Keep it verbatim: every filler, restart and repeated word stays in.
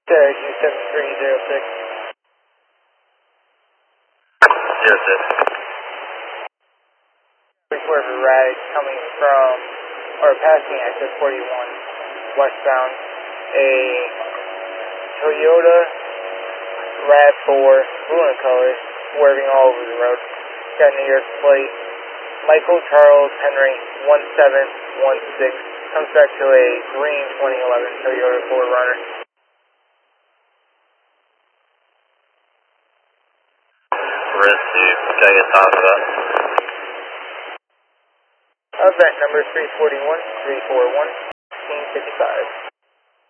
G seven three zero six. Zero six. Report of erratic coming from, or passing exit forty-one westbound. A Toyota RAV four, blue in color, swerving all over the road. Got New York plate. Michael Charles Henry one seven one six. Comes back to a green twenty eleven Toyota four runner. Risk two, can I get top of that? Event number three forty-one, three four one, fifteen fifty-five.